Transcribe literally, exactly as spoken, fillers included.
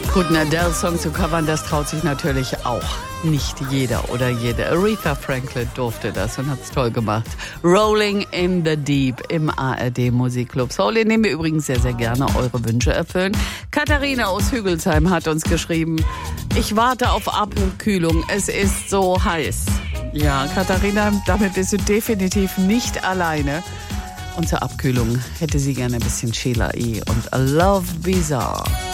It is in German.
Gut, einen Adele-Song zu covern, das traut sich natürlich auch nicht jeder oder jede. Aretha Franklin durfte das und hat's toll gemacht. Rolling in the Deep im A R D Musikclub Soul, in dem wir übrigens sehr, sehr gerne eure Wünsche erfüllen. Katharina aus Hügelsheim hat uns geschrieben, ich warte auf Abkühlung, es ist so heiß. Ja, Katharina, damit bist du definitiv nicht alleine. Und zur Abkühlung hätte sie gerne ein bisschen Sheila E. und A Love Bizarre.